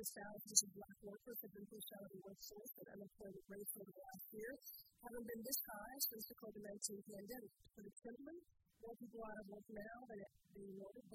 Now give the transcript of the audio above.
the thousands of Black workers have been pushed out of the workforce and unemployment rates over the last year haven't been this high since the COVID-19 pandemic. Put it simply, more people are out of work now than it being noted,